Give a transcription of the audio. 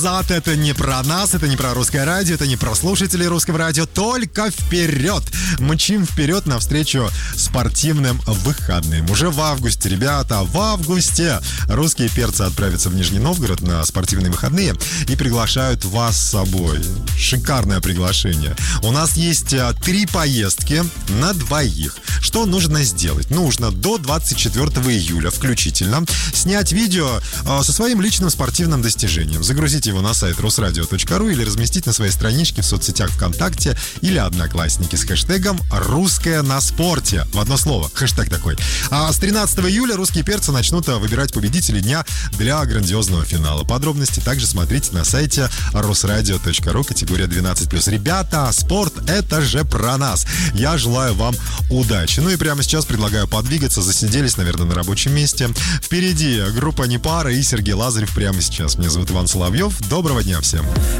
Это не про нас, это не про русское радио, это не про слушателей русского радио, только вперед! Мчим вперед навстречу спортивным выходным. Уже в августе, ребята, в августе русские перцы отправятся в Нижний Новгород на спортивные выходные и приглашают вас с собой. Шикарное приглашение. У нас есть 3 поездки на 2. Что нужно сделать? Нужно до 24 июля включительно снять видео со своим личным спортивным достижением, загрузить его на сайт русрадио.ру или разместить на своей страничке в соцсетях ВКонтакте или Одноклассники с хэштегом «Русское на спорте». В одно слово, хэштег такой. А с 13 июля русские перцы начнут выбирать победителей дня для грандиозного финала. Подробности также смотрите на сайте русрадио.ру, категория 12+. Ребята, спорт — это же про нас. Я желаю вам удачи. Ну и прямо сейчас предлагаю подвигаться. Засиделись, наверное, на рабочем месте. Впереди группа «Непара» и Сергей Лазарев прямо сейчас. Меня зовут Иван Соловьев. Доброго дня всем.